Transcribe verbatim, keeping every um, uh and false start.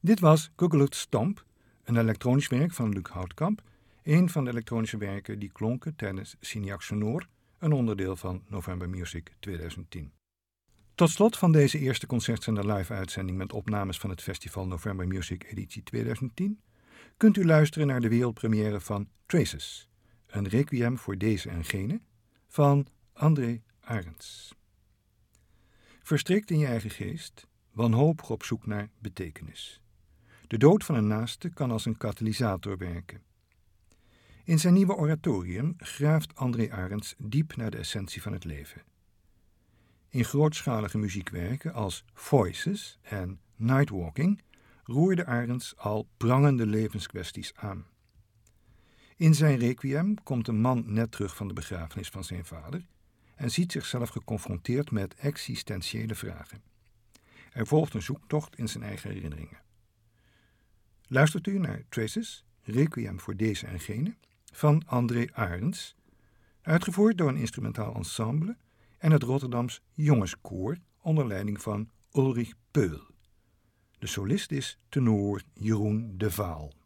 Dit was Guggelet Stomp, een elektronisch werk van Luc Houtkamp, een van de elektronische werken die klonken tijdens Signac Sonore, een onderdeel van November Music tweeduizend tien. Tot slot van deze eerste concertzender live-uitzending met opnames van het festival November Music editie tweeduizend tien kunt u luisteren naar de wereldpremière van Traces, een requiem voor deze en gene, van André Arends. Verstrikt in je eigen geest, wanhopig op zoek naar betekenis. De dood van een naaste kan als een katalysator werken. In zijn nieuwe oratorium graaft André Arends diep naar de essentie van het leven. In grootschalige muziekwerken als Voices en Nightwalking roerde Arends al prangende levenskwesties aan. In zijn requiem komt een man net terug van de begrafenis van zijn vader en ziet zichzelf geconfronteerd met existentiële vragen. Er volgt een zoektocht in zijn eigen herinneringen. Luistert u naar Traces, requiem voor deze en gene, van André Arends, uitgevoerd door een instrumentaal ensemble en het Rotterdams Jongenskoor onder leiding van Ulrich Peul. De solist is tenor Jeroen de Vaal.